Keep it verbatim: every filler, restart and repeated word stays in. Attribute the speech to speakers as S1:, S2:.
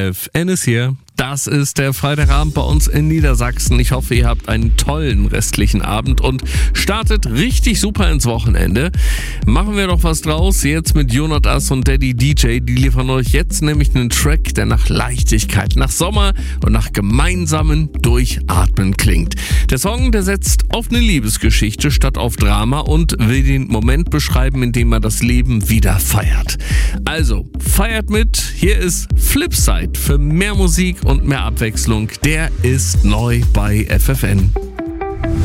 S1: F N ist hier. Das ist der Freitagabend bei uns in Niedersachsen. Ich hoffe, ihr habt einen tollen restlichen Abend und startet richtig super ins Wochenende. Machen wir doch was draus jetzt mit Jonas und Daddy D J. Die liefern euch jetzt nämlich einen Track, der nach Leichtigkeit, nach Sommer und nach gemeinsamen Durchatmen klingt. Der Song, der setzt auf eine Liebesgeschichte statt auf Drama und will den Moment beschreiben, in dem man das Leben wieder feiert. Also, feiert mit. Hier ist Flipside für mehr Musik und mehr Abwechslung. Der ist neu bei F F N.